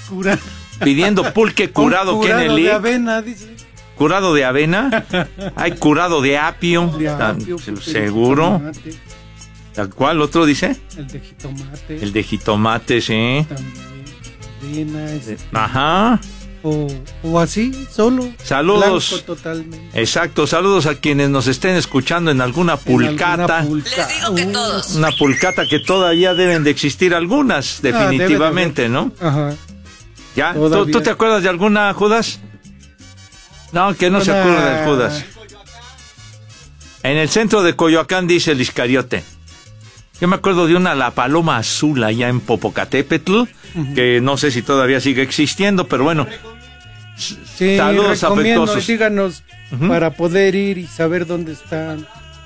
pidiendo pulque curado, ¿qué en el de avena, dice. Curado de avena, hay curado de apio, seguro. ¿Tal cual otro dice? El de jitomate. El de jitomate, sí. También avena. Ajá. O así, solo. Saludos. Blanco totalmente. Exacto, saludos a quienes nos estén escuchando en alguna pulcata. Les digo que todos. Una pulcata que todavía deben de existir algunas, definitivamente, ¿no? Ajá. ¿Ya? ¿Tú te acuerdas de alguna, Judas? No, que no se acuerda del Judas. En el centro de Coyoacán, dice el Iscariote. Yo me acuerdo de la Paloma Azul allá en Popocatépetl, que no sé si todavía sigue existiendo, pero bueno. Sí, saludos afectuosos. Díganos para poder ir y saber dónde están.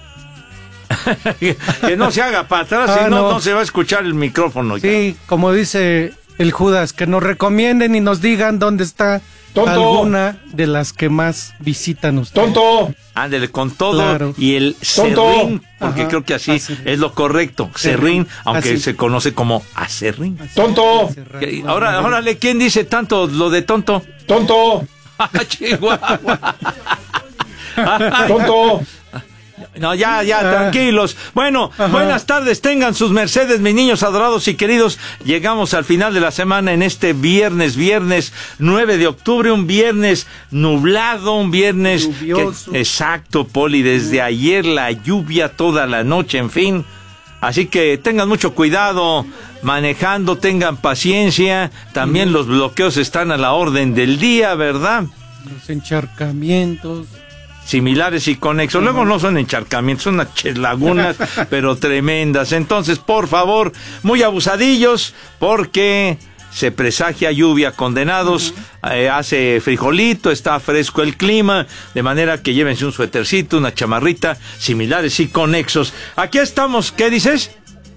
Que no se haga para atrás, si no se va a escuchar el micrófono. Sí, ya. Como dice el Judas, que nos recomienden y nos digan dónde está alguna de las que más visitan ustedes. ¡Tonto! Ándele, con todo, claro. Y el ¡Tonto! serrín, porque creo que así es lo correcto, serrín, aunque se conoce como acerrín. ¡Tonto! Ahora, órale, ¿quién dice tanto lo de tonto? ¡Tonto! Chihuahua. ¡Tonto! No, ya, tranquilos. Bueno, buenas tardes, tengan sus mercedes, mis niños adorados y queridos. Llegamos al final de la semana en este viernes 9 de octubre, un viernes nublado, un viernes lluvioso. Exacto, Poli, desde ayer la lluvia toda la noche, en fin. Así que tengan mucho cuidado manejando, tengan paciencia. También los bloqueos están a la orden del día, ¿verdad? Los encharcamientos. Similares y conexos. Luego no son encharcamientos, son unas lagunas, pero tremendas. Entonces, por favor, muy abusadillos, porque se presagia lluvia, condenados. Hace frijolito, está fresco el clima, de manera que llévense un suétercito, una chamarrita, similares y conexos. Aquí estamos, ¿qué dices?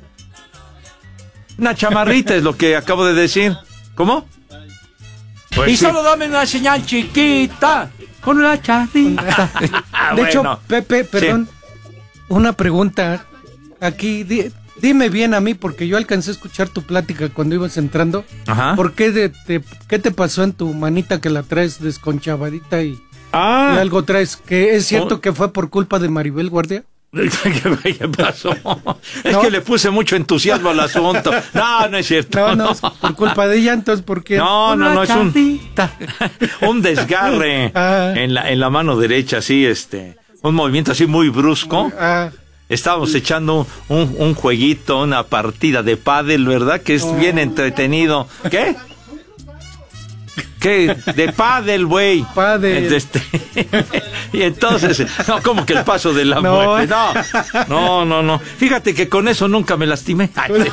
Una chamarrita es lo que acabo de decir. ¿Cómo? Pues y sí. Solo dame una señal chiquita. Con una charrita. De hecho, Pepe, perdón, una pregunta. Aquí, dime bien a mí, porque yo alcancé a escuchar tu plática cuando ibas entrando. Ajá. ¿Por qué qué te pasó en tu manita que la traes desconchavadita y algo traes? ¿Que es cierto que fue por culpa de Maribel Guardia? ¿Qué pasó? Es que le puse mucho entusiasmo al asunto. No es cierto. No, es por culpa de ella, entonces, ¿por qué? No, es un desgarre en la mano derecha, así, un movimiento así muy brusco. Estábamos echando un jueguito, una partida de pádel, ¿verdad? Que es bien entretenido. ¿Qué? ¿Qué? De pádel, güey. Pádel. Y entonces, no, como que el paso de la muerte. No. Fíjate que con eso nunca me lastimé.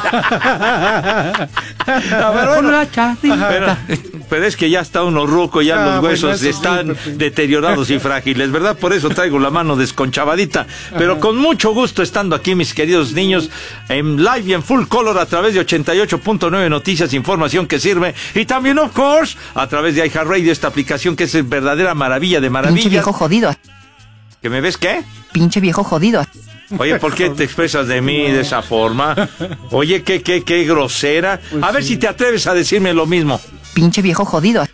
Pero es que ya está uno ruco, ya los huesos están deteriorados y frágiles, ¿verdad? Por eso traigo la mano desconchavadita. Pero con mucho gusto estando aquí, mis queridos niños, en live y en full color a través de 88.9 Noticias, información que sirve. Y también, of course, a través de iHeartRadio, esta aplicación que es verdadera maravilla de maravillas. Pinche viejo jodido. ¿Que me ves qué? Pinche viejo jodido. Oye, ¿por qué te expresas de mí de esa forma? Oye, qué grosera. A ver si te atreves a decirme lo mismo. Pinche viejo jodido.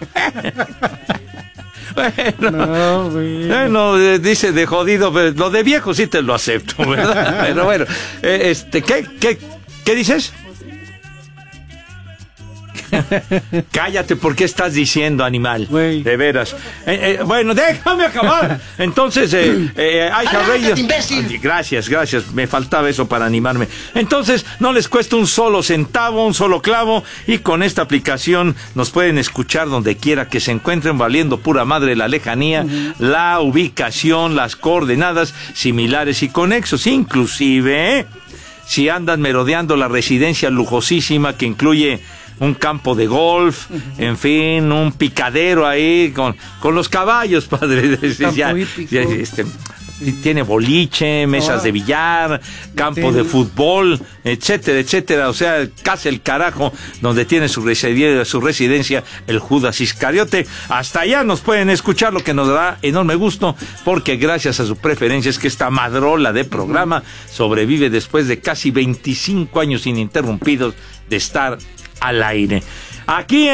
Bueno, dice de jodido, pero lo de viejo sí te lo acepto, ¿verdad? Pero bueno, ¿qué dices? Cállate, ¿por qué estás diciendo, animal? Wey. De veras. Bueno, déjame acabar. Entonces, gracias, me faltaba eso para animarme. Entonces, no les cuesta un solo centavo, un solo clavo, y con esta aplicación nos pueden escuchar donde quiera que se encuentren, valiendo pura madre la lejanía, la ubicación, las coordenadas, similares y conexos, inclusive, si andan merodeando la residencia lujosísima que incluye un campo de golf, en fin, un picadero ahí con los caballos, padre. Tiene boliche, mesas de billar, campo de fútbol, etcétera. O sea, casi el carajo donde tiene su residencia el Judas Iscariote. Hasta allá nos pueden escuchar, lo que nos dará enorme gusto, porque gracias a su preferencia es que esta madrola de programa sobrevive después de casi 25 años ininterrumpidos de estar al aire. Aquí